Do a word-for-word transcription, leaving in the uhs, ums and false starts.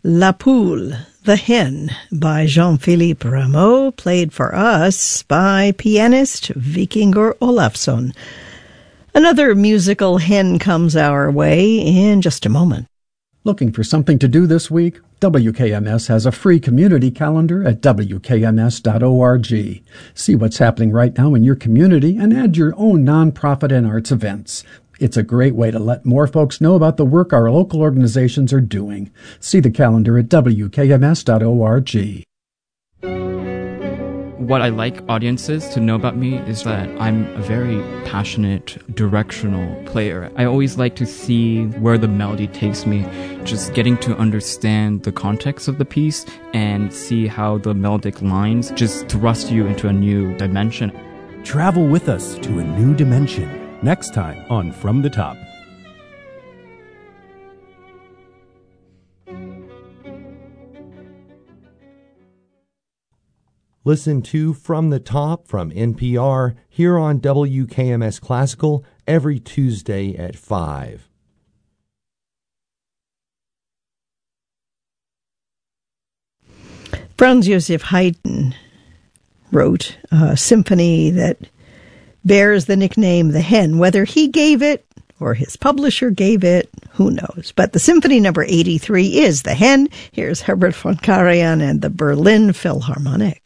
La Poule, The Hen, by Jean-Philippe Rameau, played for us by pianist Vikingur Olafsson. Another musical hen comes our way in just a moment. Looking for something to do this week? W K M S has a free community calendar at w k m s dot org. See what's happening right now in your community and add your own nonprofit and arts events. It's a great way to let more folks know about the work our local organizations are doing. See the calendar at w k m s dot org. What I like audiences to know about me is that I'm a very passionate, directional player. I always like to see where the melody takes me, just getting to understand the context of the piece and see how the melodic lines just thrust you into a new dimension. Travel with us to a new dimension. Next time on From the Top. Listen to From the Top from N P R here on W K M S Classical every Tuesday at five. Franz Joseph Haydn wrote a symphony that bears the nickname The Hen. Whether he gave it or his publisher gave it, who knows? But the Symphony Number eighty-three is The Hen. Here's Herbert von Karajan and the Berlin Philharmonic.